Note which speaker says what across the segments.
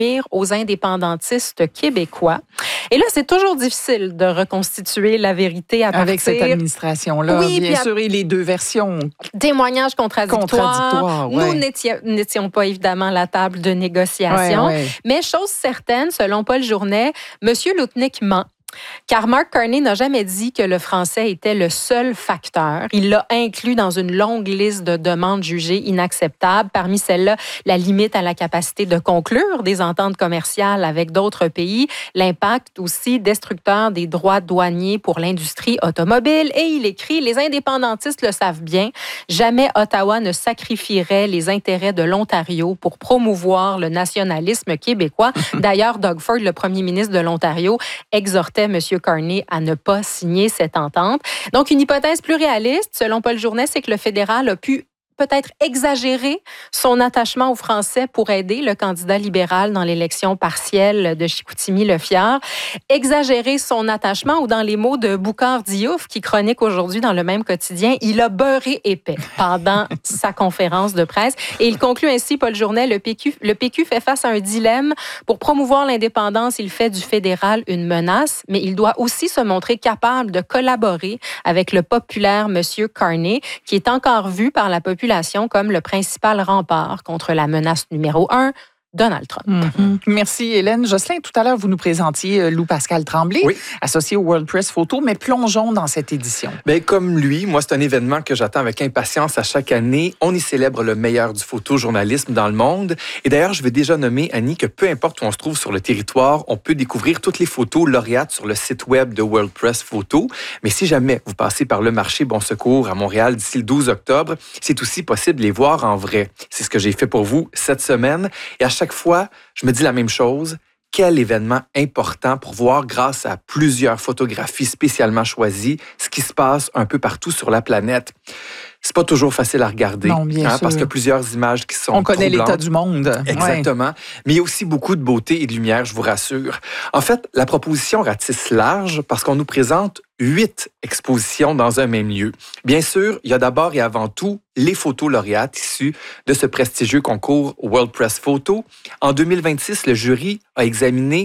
Speaker 1: aux indépendantistes québécois. Et là, c'est toujours difficile de reconstituer la vérité à partir...
Speaker 2: Avec cette administration-là, oui, bien sûr, et les deux versions.
Speaker 1: Témoignages contradictoires.
Speaker 2: Ouais.
Speaker 1: Nous n'étions pas évidemment à la table de négociation.
Speaker 2: Ouais.
Speaker 1: Mais chose certaine, selon Paul Journet, M. Loutnick ment. Car Mark Carney n'a jamais dit que le français était le seul facteur. Il l'a inclus dans une longue liste de demandes jugées inacceptables. Parmi celles-là, la limite à la capacité de conclure des ententes commerciales avec d'autres pays, l'impact aussi destructeur des droits douaniers pour l'industrie automobile. Et il écrit, les indépendantistes le savent bien, jamais Ottawa ne sacrifierait les intérêts de l'Ontario pour promouvoir le nationalisme québécois. D'ailleurs, Doug Ford, le premier ministre de l'Ontario, exhortait M. Carney à ne pas signer cette entente. Donc, une hypothèse plus réaliste, selon Paul Journet, c'est que le fédéral a pu peut-être exagérer son attachement aux Français pour aider le candidat libéral dans l'élection partielle de Chicoutimi-Le-Fiard. Exagérer son attachement, ou dans les mots de Boucard Diouf, qui chronique aujourd'hui dans le même quotidien, il a beurré épais pendant sa conférence de presse. Et il conclut ainsi, Paul Journet, le PQ fait face à un dilemme. Pour promouvoir l'indépendance, il fait du fédéral une menace, mais il doit aussi se montrer capable de collaborer avec le populaire M. Carney, qui est encore vu par la population comme le principal rempart contre la menace numéro 1, Donald Trump.
Speaker 2: Mm-hmm. Merci, Hélène. Jocelyn, tout à l'heure, vous nous présentiez Loup-Pascal Tremblay, associé au World Press Photo, mais plongeons dans cette édition.
Speaker 3: Bien, comme lui, moi, c'est un événement que j'attends avec impatience à chaque année. On y célèbre le meilleur du photojournalisme dans le monde. Et d'ailleurs, je veux déjà nommer, Annie, que peu importe où on se trouve sur le territoire, on peut découvrir toutes les photos lauréates sur le site web de World Press Photo. Mais si jamais vous passez par le marché Bon Secours à Montréal d'ici le 12 octobre, c'est aussi possible de les voir en vrai. C'est ce que j'ai fait pour vous cette semaine. Et à chaque fois, je me dis la même chose. Quel événement important pour voir, grâce à plusieurs photographies spécialement choisies, ce qui se passe un peu partout sur la planète. C'est pas toujours facile à regarder,
Speaker 2: non, bien sûr.
Speaker 3: Parce qu'il y a plusieurs images qui sont
Speaker 2: On connaît
Speaker 3: troublantes.
Speaker 2: l'état du monde.
Speaker 3: Exactement. Ouais. Mais il y a aussi beaucoup de beauté et de lumière, je vous rassure. En fait, la proposition ratisse large parce qu'on nous présente 8 expositions dans un même lieu. Bien sûr, il y a d'abord et avant tout les photos lauréates issues de ce prestigieux concours World Press Photo. En 2026, le jury a examiné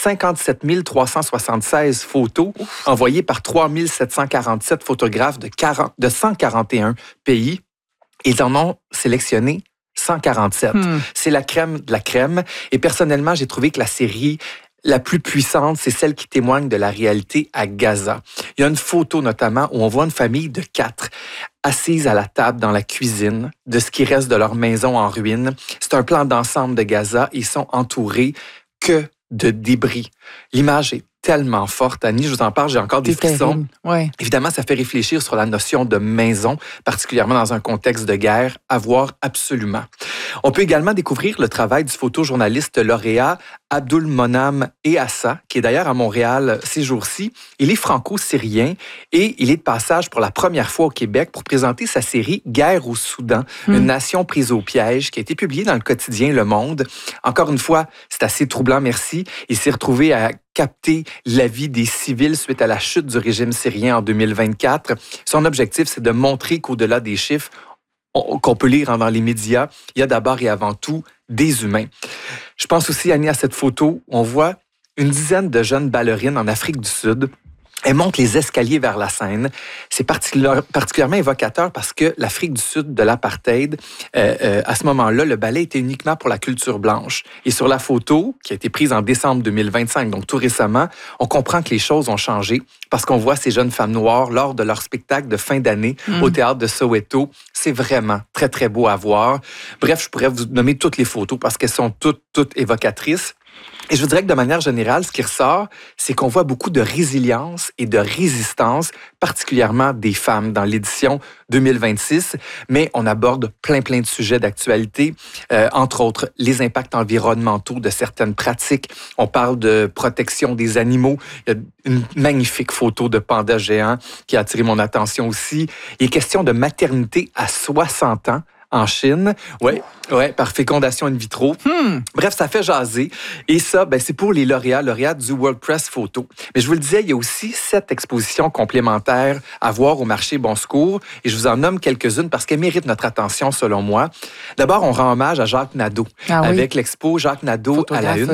Speaker 3: 57 376 photos envoyées par 3 747 photographes de 141 pays. Ils en ont sélectionné 147. C'est la crème de la crème. Et personnellement, j'ai trouvé que la série la plus puissante, c'est celle qui témoigne de la réalité à Gaza. Il y a une photo notamment où on voit une famille de 4 assises à la table dans la cuisine de ce qui reste de leur maison en ruine. C'est un plan d'ensemble de Gaza. Ils sont entourés que de débris. L'image est tellement forte, Annie, je vous en parle, j'ai encore des frissons.
Speaker 2: Ouais.
Speaker 3: Évidemment, ça fait réfléchir sur la notion de maison, particulièrement dans un contexte de guerre, à voir absolument. On peut également découvrir le travail du photojournaliste lauréat Abdul Monam Eassa, qui est d'ailleurs à Montréal ces jours-ci. Il est franco-syrien et il est de passage pour la première fois au Québec pour présenter sa série Guerre au Soudan, une nation prise au piège, qui a été publiée dans le quotidien Le Monde. Encore une fois, c'est assez troublant, merci. Il s'est retrouvé à capter la vie des civils suite à la chute du régime syrien en 2024. Son objectif, c'est de montrer qu'au-delà des chiffres qu'on peut lire dans les médias, il y a d'abord et avant tout des humains. Je pense aussi, Annie, à cette photo où on voit une dizaine de jeunes ballerines en Afrique du Sud. Elles montent les escaliers vers la scène. C'est particulièrement évocateur parce que l'Afrique du Sud de l'apartheid, à ce moment-là, le ballet était uniquement pour la culture blanche. Et sur la photo, qui a été prise en décembre 2025, donc tout récemment, on comprend que les choses ont changé parce qu'on voit ces jeunes femmes noires lors de leur spectacle de fin d'année au théâtre de Soweto. C'est vraiment très, très beau à voir. Bref, je pourrais vous nommer toutes les photos parce qu'elles sont toutes évocatrices. Et je vous dirais que de manière générale, ce qui ressort, c'est qu'on voit beaucoup de résilience et de résistance, particulièrement des femmes dans l'édition 2026. Mais on aborde plein de sujets d'actualité, entre autres les impacts environnementaux de certaines pratiques. On parle de protection des animaux. Il y a une magnifique photo de panda géant qui a attiré mon attention aussi. Il est question de maternité à 60 ans. En Chine, ouais, par fécondation in vitro. Bref, ça fait jaser. Et ça, c'est pour les lauréates du World Press Photo. Mais je vous le disais, il y a aussi 7 expositions complémentaires à voir au marché Bon Secours. Et je vous en nomme quelques-unes parce qu'elles méritent notre attention, selon moi. D'abord, on rend hommage à Jacques Nadeau avec l'expo Jacques Nadeau à la une.